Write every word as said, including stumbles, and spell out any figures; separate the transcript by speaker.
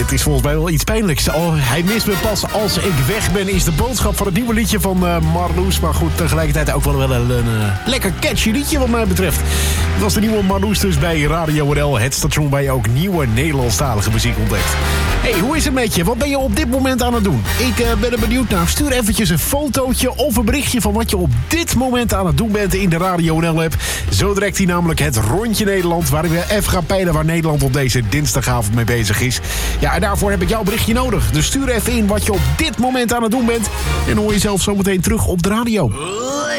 Speaker 1: het is volgens mij wel iets pijnlijks. Oh, hij mist me pas als ik weg ben, is de boodschap van het nieuwe liedje van uh, Marloes. Maar goed, tegelijkertijd ook wel, wel een uh, lekker catchy liedje wat mij betreft. Het was de nieuwe Marloes dus bij Radio N L. Het station waar je ook nieuwe Nederlandstalige muziek ontdekt. Hey, hoe is het met je? Wat ben je op dit moment aan het doen? Ik uh, ben er benieuwd naar. Stuur eventjes een fotootje of een berichtje van wat je op dit moment aan het doen bent in de Radio N L-app. Zo direct hij namelijk het Rondje Nederland, waar we even gaan peilen waar Nederland op deze dinsdagavond mee bezig is. Ja, en daarvoor heb ik jouw berichtje nodig. Dus stuur even in wat je op dit moment aan het doen bent. En hoor je zelf zometeen terug op de radio.